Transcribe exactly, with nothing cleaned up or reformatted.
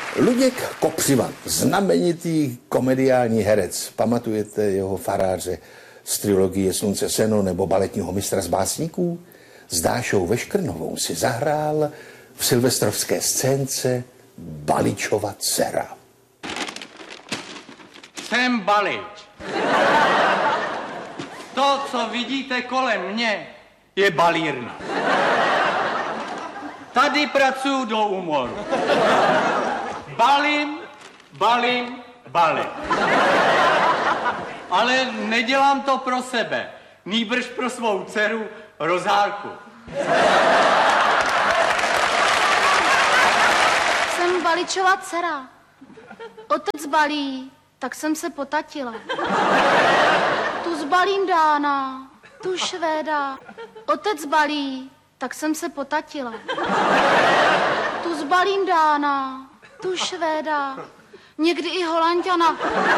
Luděk Kopřiva, znamenitý komediální herec. Pamatujete jeho faráře z trilogie Slunce seno nebo baletního mistra z básníků? S Dášou Veškrnovou si zahrál v silvestrovské scénce Baličova dcera. Jsem Balič. To, co vidíte kolem mě, je balírna. Tady pracuju do úmoru. Balím, balím, balím. Ale nedělám to pro sebe, nýbrž pro svou dceru Rozálku. Jsem Baličova dcera. Otec balí, tak jsem se potatila. Tu zbalím Dána, tu Švéda. Otec balí, tak jsem se potatila. Tu zbalím Dána, tu Švéda. Někdy i Holanďana.